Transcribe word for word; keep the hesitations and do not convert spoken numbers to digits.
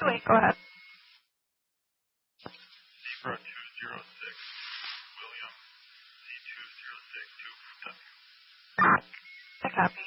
two eight, go ahead. Zebra two zero six, William Z two zero six two, Kentucky. I copy.